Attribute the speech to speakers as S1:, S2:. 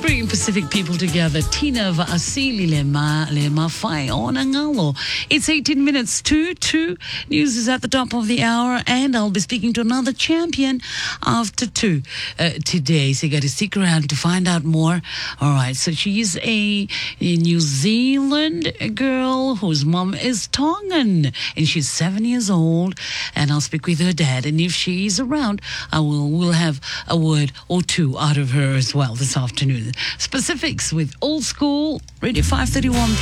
S1: bringing Pacific people together. Tina Vaasili le mafai ona ngalo. It's 18 minutes to 2. News is at the top of the hour, and I'll be speaking to another champion after 2 today. So you got to stick around to find out more. All right, so she's a New Zealand girl whose mom is Tongan, and she's 7 years old. And I'll speak with her dad, and if she's around, we'll have a word or two out of her as well this afternoon. Specifics with Old School, Radio 531.